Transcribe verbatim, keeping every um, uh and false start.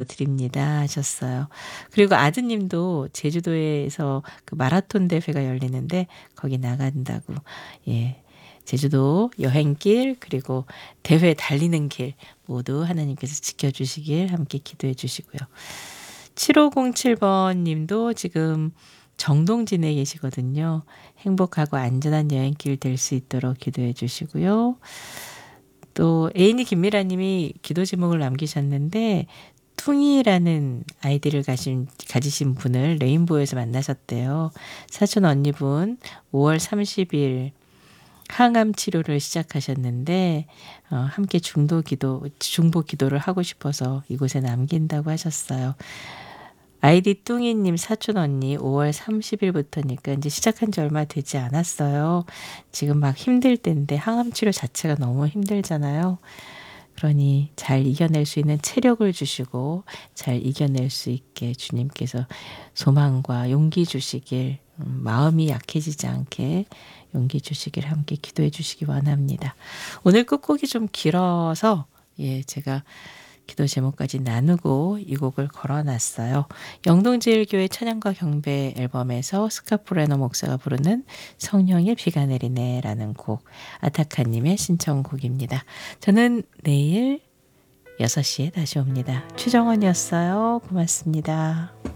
드립니다 하셨어요. 그리고 아드님도 제주도에서 그 마라톤 대회가 열리는데 거기 나간다고. 예. 제주도 여행길 그리고 대회 달리는 길 모두 하나님께서 지켜주시길 함께 기도해 주시고요. 칠오공칠 번 님도 지금 정동진에 계시거든요. 행복하고 안전한 여행길 될 수 있도록 기도해 주시고요. 또 애인이 김미라 님이 기도 제목을 남기셨는데 퉁이라는 아이디를 가신, 가지신 분을 레인보우에서 만나셨대요. 사촌 언니분 오월 삼십일 항암 치료를 시작하셨는데 어, 함께 중도 기도, 중보 기도를 하고 싶어서 이곳에 남긴다고 하셨어요. 아이디 뚱이님 사촌 언니 오월 삼십일부터니까 이제 시작한 지 얼마 되지 않았어요. 지금 막 힘들 때인데 항암 치료 자체가 너무 힘들잖아요. 그러니 잘 이겨낼 수 있는 체력을 주시고 잘 이겨낼 수 있게 주님께서 소망과 용기 주시길, 음, 마음이 약해지지 않게 용기 주시길 함께 기도해 주시기 원합니다. 오늘 끝곡이 좀 길어서 예 제가 기도 제목까지 나누고 이 곡을 걸어놨어요. 영동제일교회 찬양과 경배 앨범에서 스카프레너 목사가 부르는 성령의 비가 내리네 라는 곡, 아타카님의 신청곡입니다. 저는 내일 여섯 시에 다시 옵니다. 최정원이었어요. 고맙습니다.